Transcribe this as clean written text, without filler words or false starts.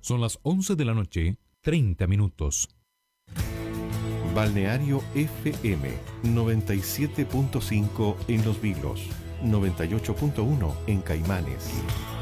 Son las 11 de la noche, 30 minutos. Balneario FM 97.5 en Los Vilos, 98.1 en Caimanes.